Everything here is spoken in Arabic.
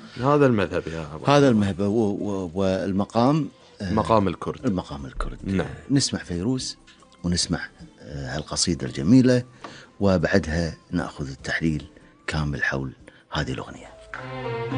هذا المذهب يا أبو هذا المذهب والمقام مقام الكرد. المقام الكرد. نعم. نسمع فيروز ونسمع هالقصيدة الجميلة، وبعدها نأخذ التحليل كامل حول هذه الأغنية.